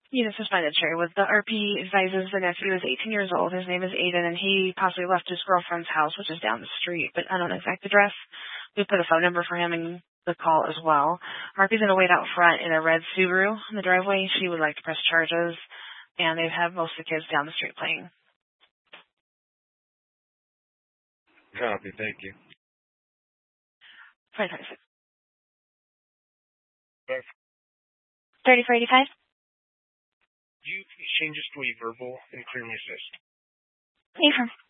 suspended, Sherry. With the RP advises the nephew is 18 years old. His name is Aiden, and he possibly left his girlfriend's house, which is down the street, but unknown exact address. We put a phone number for him in the call as well. RP's going to wait out front in a red Subaru in the driveway. She would like to press charges, and they have most of the kids down the street playing. Copy, thank you. 2026. 3485. Do you please change this to a verbal and clearly assist? Affirm.